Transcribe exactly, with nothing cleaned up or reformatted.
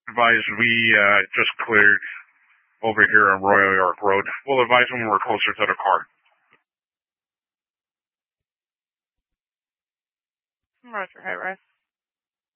Advise we uh, just cleared over here on Royal York Road. We'll advise when we're closer to the car. Roger, High Rise.